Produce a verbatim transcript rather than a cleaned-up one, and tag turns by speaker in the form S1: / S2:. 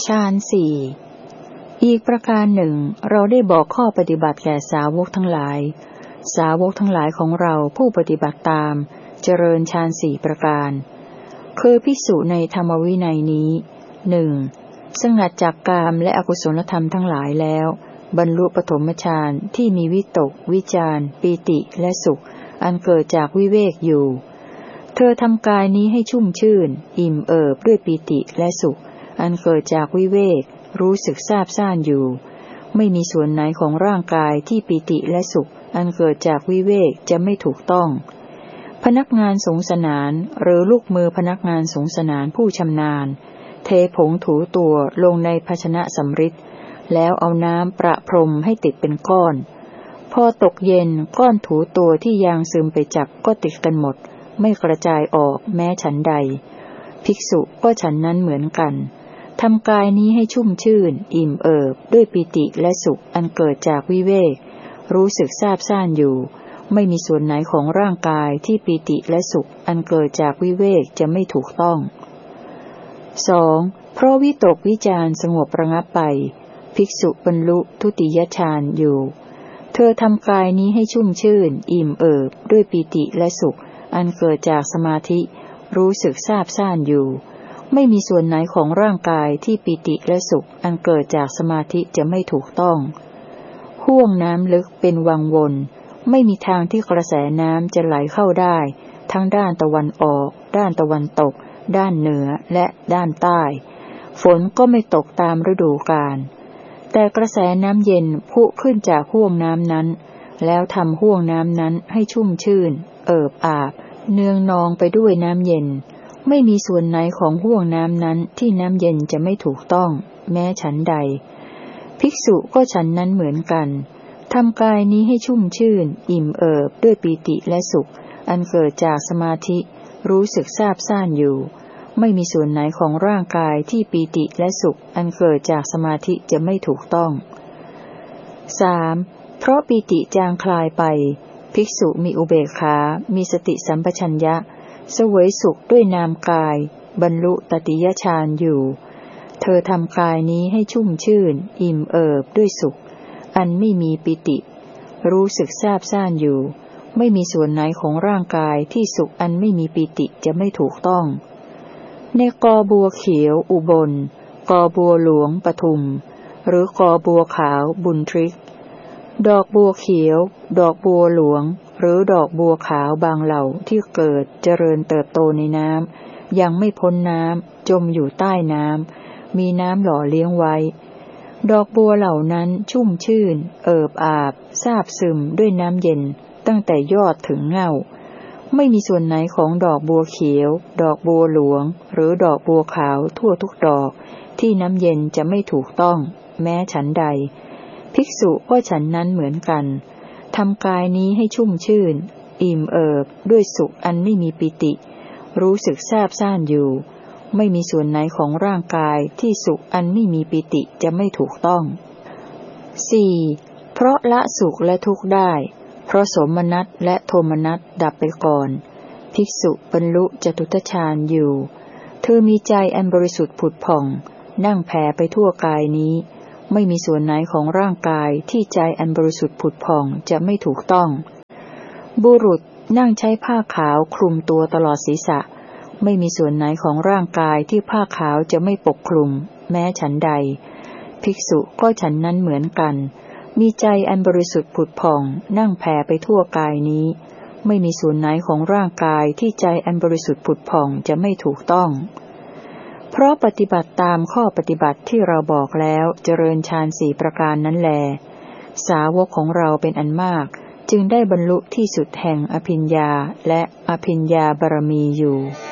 S1: ฌานสี่อีกประการหนึ่งเราได้บอกข้อปฏิบัติแก่สาวกทั้งหลายสาวกทั้งหลายของเราผู้ปฏิบัติตามเจริญฌานสี่ประการคือภิกษุในธรรมวินัยนี้หนึ่งสงัดจากกามและอกุศลธรรมทั้งหลายแล้วบรรลุปฐมฌานที่มีวิตกวิจารปีติและสุขอันเกิดจากวิเวกอยู่เธอทำกายนี้ให้ชุ่มชื่นอิ่มเอิบด้วยปีติและสุขอันเกิดจากวิเวกรู้สึกซาบซ่านอยู่ไม่มีส่วนไหนของร่างกายที่ปีติและสุขอันเกิดจากวิเวกจะไม่ถูกต้องพนักงานสงสนานหรือลูกมือพนักงานสงสนานผู้ชำนาญเทผงถูตัวลงในภาชนะสำริดแล้วเอาน้ำประพรมให้ติดเป็นก้อนพอตกเย็นก้อนถูตัวที่ยางซึมไปจับก็ติดกันหมดไม่กระจายออกแม้ฉันใดภิกษุก็ฉันนั้นเหมือนกันทำกายนี้ให้ชุ่มชื่นอิ่มเอิบด้วยปิติและสุขอันเกิดจากวิเวกรู้สึกซาบซ่านอยู่ไม่มีส่วนไหนของร่างกายที่ปิติและสุขอันเกิดจากวิเวกจะไม่ถูกต้องสองเพราะวิตกวิจารสงบระงับไปภิกษุบรรลุทุติยฌานอยู่เธอทำกายนี้ให้ชุ่มชื่นอิ่มเอิบด้วยปิติและสุขอันเกิดจากสมาธิรู้สึกซาบซ่านอยู่ไม่มีส่วนไหนของร่างกายที่ปิติและสุขอันเกิดจากสมาธิจะไม่ถูกต้องห้วงน้ำลึกเป็นวังวนไม่มีทางที่กระแสน้ำจะไหลเข้าได้ทั้งด้านตะวันออกด้านตะวันตกด้านเหนือและด้านใต้ฝนก็ไม่ตกตามฤดูกาลแต่กระแสน้ำเย็นพุขึ้นจากห้วงน้ำนั้นแล้วทำห้วงน้ำนั้นให้ชุ่มชื่นเอิบอาบเนืองนองไปด้วยน้ำเย็นไม่มีส่วนไหนของห้วงน้ำนั้นที่น้ำเย็นจะไม่ถูกต้องแม้ฉันใดภิกษุก็ฉันนั้นเหมือนกันทำกายนี้ให้ชุ่มชื่นอิ่มเอิบด้วยปีติและสุขอันเกิดจากสมาธิรู้สึกซาบซ่านอยู่ไม่มีส่วนไหนของร่างกายที่ปีติและสุขอันเกิดจากสมาธิจะไม่ถูกต้องสามเพราะปีติจางคลายไปภิกษุมีอุเบกขามีสติสัมปชัญญะเสวยสุขด้วยนามกายบรรลุตติยฌานอยู่เธอทำกายนี้ให้ชุ่มชื่นอิ่มเอิบด้วยสุขอันไม่มีปิติรู้สึกซาบซ่านอยู่ไม่มีส่วนไหนของร่างกายที่สุขอันไม่มีปิติจะไม่ถูกต้องในกอบัวเขียวอุบลกอบัวหลวงปทุมหรือกอบัวขาวบุญทริกดอกบัวเขียวดอกบัวหลวงหรือดอกบัวขาวบางเหล่าที่เกิดเจริญเติบโตในน้ำยังไม่พ้นน้ำจมอยู่ใต้น้ำมีน้ำหล่อเลี้ยงไว้ดอกบัวเหล่านั้นชุ่มชื่นเอิบอาบซาบซึมด้วยน้ำเย็นตั้งแต่ยอดถึงเง่าไม่มีส่วนไหนของดอกบัวเขียวดอกบัวหลวงหรือดอกบัวขาวทั่วทุกดอกที่น้ำเย็นจะไม่ถูกต้องแม้ฉันใดภิกษุก็ฉันนั้นเหมือนกันทำกายนี้ให้ชุ่มชื่นอิ่มเอิบด้วยสุขอันไม่มีปิติรู้สึกซาบซ่านอยู่ไม่มีส่วนไหนของร่างกายที่สุขอันไม่มีปิติจะไม่ถูกต้องสี่เพราะละสุขและทุกข์ได้เพราะโสมนัสและโทมนัสดับไปก่อนภิกษุบรรลุจตุตฌานอยู่เธอมีใจอันบริสุทธิ์ผุดผ่องนั่งแผ่ไปทั่วกายนี้ไม่มีส่วนไหนของร่างกายที่ใจอันบริสุทธิ์ผุดผ่องจะไม่ถูกต้องบุรุษนั่งใช้ผ้าขาวคลุมตัวตลอดศีรษะไม่มีส่วนไหนของร่างกายที่ผ้าขาวจะไม่ปกคลุมแม้ฉันใดภิกษุก็ฉันนั้นเหมือนกันมีใจอันบริสุทธิ์ผุดผ่องนั่งแผ่ไปทั่วกายนี้ไม่มีส่วนไหนของร่างกายที่ใจอันบริสุทธิ์ผุดผ่องจะไม่ถูกต้องเพราะปฏิบัติตามข้อปฏิบัติที่เราบอกแล้วเจริญฌานสี่ประการนั้นแลสาวกของเราเป็นอันมากจึงได้บรรลุที่สุดแห่งอภิญญาและอภิญญาบารมีอยู่